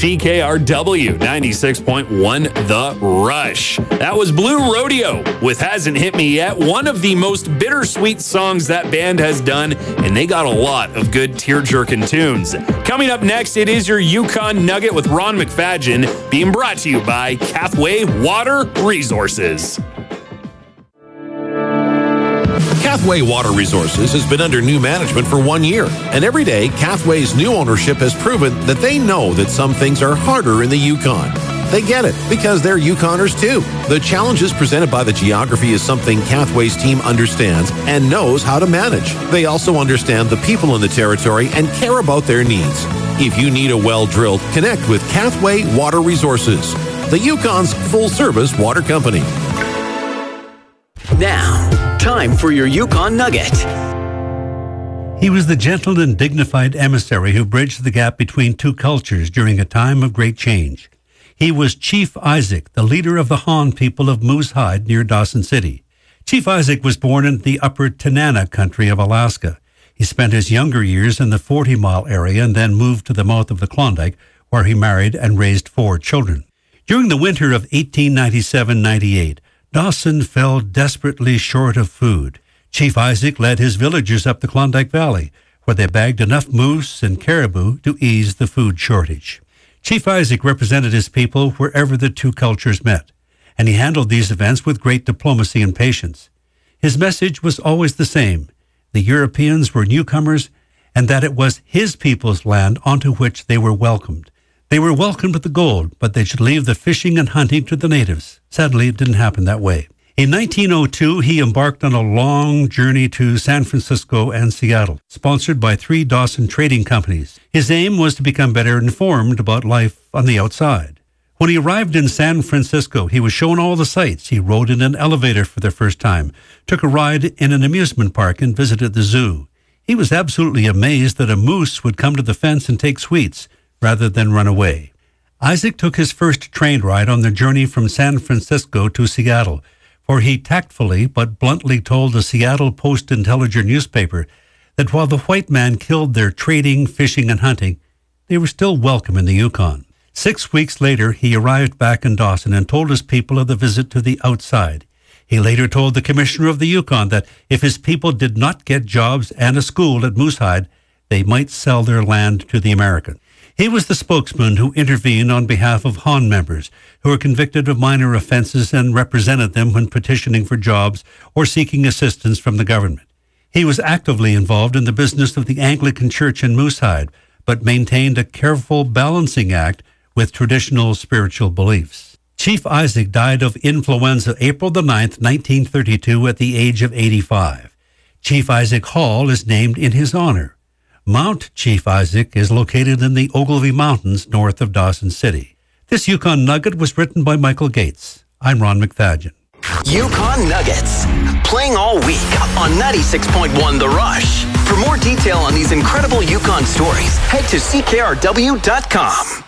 CKRW 96.1 The Rush. That was Blue Rodeo with Hasn't Hit Me Yet, one of the most bittersweet songs that band has done, and they got a lot of good tear-jerking tunes. Coming up next, it is your Yukon Nugget with Ron McFadgen, being brought to you by Cathway Water Resources. Cathway Water Resources has been under new management for 1 year, and every day, Cathway's new ownership has proven that they know that some things are harder in the Yukon. They get it, because they're Yukoners too. The challenges presented by the geography is something Cathway's team understands and knows how to manage. They also understand the people in the territory and care about their needs. If you need a well drilled, connect with Cathway Water Resources, the Yukon's full-service water company. Now, time for your Yukon Nugget. He was the gentle and dignified emissary who bridged the gap between two cultures during a time of great change. He was Chief Isaac, the leader of the Han people of Moose Hide near Dawson City. Chief Isaac was born in the upper Tanana country of Alaska. He spent his younger years in the 40 Mile area and then moved to the mouth of the Klondike, where he married and raised 4 children. During the winter of 1897-98, Dawson fell desperately short of food. Chief Isaac led his villagers up the Klondike Valley, where they bagged enough moose and caribou to ease the food shortage. Chief Isaac represented his people wherever the two cultures met, and he handled these events with great diplomacy and patience. His message was always the same: the Europeans were newcomers, and that it was his people's land onto which they were welcomed. They were welcomed with the gold, but they should leave the fishing and hunting to the natives. Sadly, it didn't happen that way. In 1902, he embarked on a long journey to San Francisco and Seattle, sponsored by 3 Dawson trading companies. His aim was to become better informed about life on the outside. When he arrived in San Francisco, he was shown all the sights. He rode in an elevator for the first time, took a ride in an amusement park, and visited the zoo. He was absolutely amazed that a moose would come to the fence and take sweets rather than run away. Isaac took his first train ride on the journey from San Francisco to Seattle, for he tactfully but bluntly told the Seattle Post-Intelliger newspaper that while the white man killed their trading, fishing, and hunting, they were still welcome in the Yukon. 6 weeks later, he arrived back in Dawson and told his people of the visit to the outside. He later told the commissioner of the Yukon that if his people did not get jobs and a school at Moose Hide, they might sell their land to the American. He was the spokesman who intervened on behalf of Han members who were convicted of minor offenses and represented them when petitioning for jobs or seeking assistance from the government. He was actively involved in the business of the Anglican Church in Moose Hide, but maintained a careful balancing act with traditional spiritual beliefs. Chief Isaac died of influenza April the 9th, 1932, at the age of 85. Chief Isaac Hall is named in his honor. Mount Chief Isaac is located in the Ogilvie Mountains north of Dawson City. This Yukon Nugget was written by Michael Gates. I'm Ron McFadgen. Yukon Nuggets, playing all week on 96.1 The Rush. For more detail on these incredible Yukon stories, head to CKRW.com.